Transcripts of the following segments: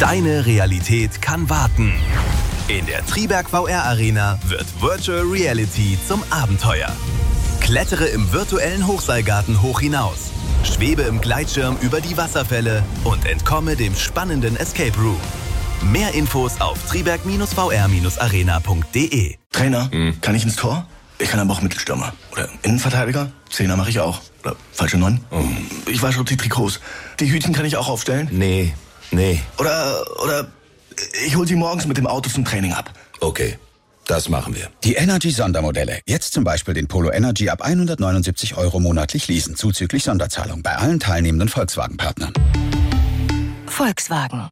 Deine Realität kann warten. In der Triberg VR Arena wird Virtual Reality zum Abenteuer. Klettere im virtuellen Hochseilgarten hoch hinaus. Schwebe im Gleitschirm über die Wasserfälle und entkomme dem spannenden Escape Room. Mehr Infos auf triberg-vr-arena.de. Trainer, kann ich ins Tor? Ich kann aber auch Mittelstürmer. Oder Innenverteidiger? Zehner mache ich auch. Oder falsche 9? Ich wasche auch die Trikots. Die Hütchen kann ich auch aufstellen? Nee. Oder ich hol sie morgens mit dem Auto zum Training ab. Okay, das machen wir. Die Energy-Sondermodelle. Jetzt zum Beispiel den Polo Energy ab 179 € monatlich leasen, zuzüglich Sonderzahlung bei allen teilnehmenden Volkswagen-Partnern. Volkswagen.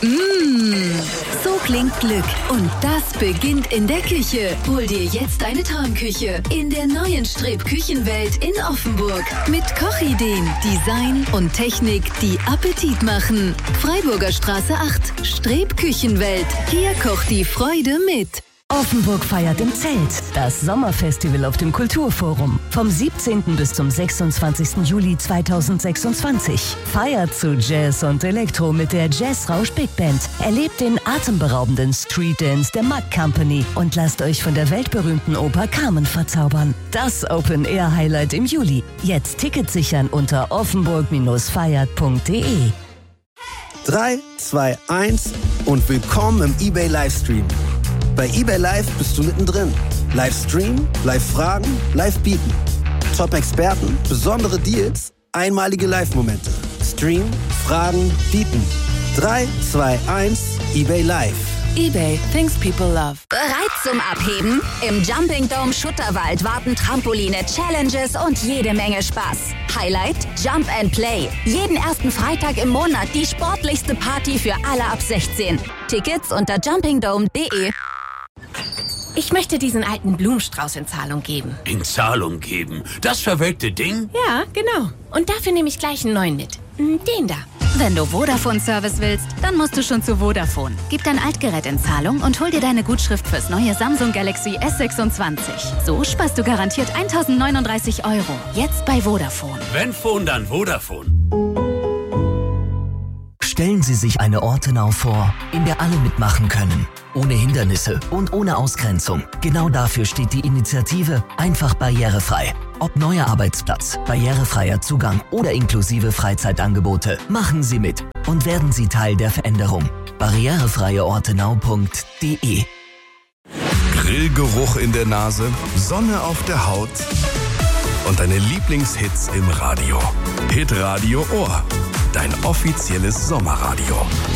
So klingt Glück. Und das beginnt in der Küche. Hol dir jetzt eine Traumküche in der neuen Streb-Küchenwelt in Offenburg. Mit Kochideen, Design und Technik, die Appetit machen. Freiburger Straße 8, Streb-Küchenwelt. Hier kocht die Freude mit. Offenburg feiert im Zelt das Sommerfestival auf dem Kulturforum. Vom 17. bis zum 26. Juli 2026. Feiert zu Jazz und Elektro mit der Jazzrausch Big Band. Erlebt den atemberaubenden Street Dance der Mack Company und lasst euch von der weltberühmten Oper Carmen verzaubern. Das Open-Air-Highlight im Juli. Jetzt Tickets sichern unter offenburg-feiert.de. 3, 2, 1 und willkommen im eBay Livestream. Bei eBay Live bist du mittendrin. Livestream, Live-Fragen, Live-Bieten. Top-Experten, besondere Deals, einmalige Live-Momente. Stream, Fragen, Bieten. 3, 2, 1, eBay Live. eBay, things people love. Bereit zum Abheben? Im Jumping Dome Schutterwald warten Trampoline, Challenges und jede Menge Spaß. Highlight? Jump and Play. Jeden ersten Freitag im Monat die sportlichste Party für alle ab 16. Tickets unter jumpingdome.de. Ich möchte diesen alten Blumenstrauß in Zahlung geben. In Zahlung geben? Das verwelkte Ding? Ja, genau. Und dafür nehme ich gleich einen neuen mit. Den da. Wenn du Vodafone-Service willst, dann musst du schon zu Vodafone. Gib dein Altgerät in Zahlung und hol dir deine Gutschrift fürs neue Samsung Galaxy S26. So sparst du garantiert 1.039 €. Jetzt bei Vodafone. Wenn Phone, dann Vodafone. Stellen Sie sich eine Ortenau vor, in der alle mitmachen können. Ohne Hindernisse und ohne Ausgrenzung. Genau dafür steht die Initiative Einfach barrierefrei. Ob neuer Arbeitsplatz, barrierefreier Zugang oder inklusive Freizeitangebote. Machen Sie mit und werden Sie Teil der Veränderung. barrierefreieortenau.de. Grillgeruch in der Nase, Sonne auf der Haut und deine Lieblingshits im Radio. Hitradio Ohr, dein offizielles Sommerradio.